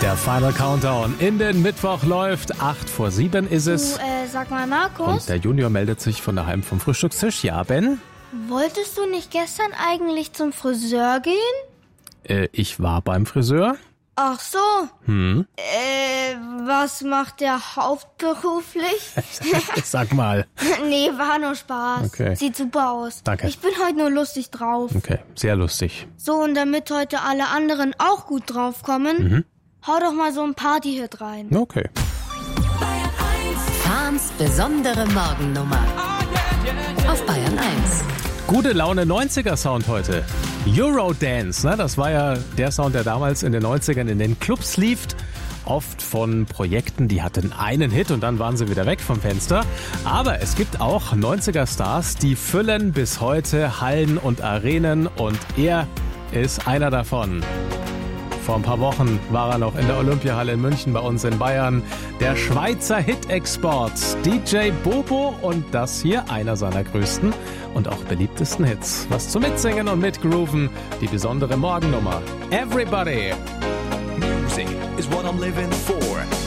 Der Final Countdown in den Mittwoch läuft. 8:07 ist es. Sag mal, Markus. Und der Junior meldet sich von daheim vom Frühstückstisch. Ja, Ben? Wolltest du nicht gestern eigentlich zum Friseur gehen? Ich war beim Friseur. Ach so. Was macht der hauptberuflich? Sag mal. Nee, war nur Spaß. Okay. Sieht super aus. Danke. Ich bin heute nur lustig drauf. Okay, sehr lustig. So, und damit heute alle anderen auch gut draufkommen, hau doch mal so ein Party-Hit rein. Okay. Fahns besondere Morgennummer. Auf Bayern 1. Gute Laune 90er-Sound heute. Eurodance, ne? Das war ja der Sound, der damals in den 90ern in den Clubs lief. Oft von Projekten, die hatten einen Hit und dann waren sie wieder weg vom Fenster. Aber es gibt auch 90er-Stars, die füllen bis heute Hallen und Arenen und er ist einer davon. Vor ein paar Wochen war er noch in der Olympiahalle in München bei uns in Bayern. Der Schweizer Hit-Export, DJ Bobo, und das hier einer seiner größten und auch beliebtesten Hits. Was zum Mitsingen und Mitgrooven, die besondere Morgennummer. Everybody! Music is what I'm living for.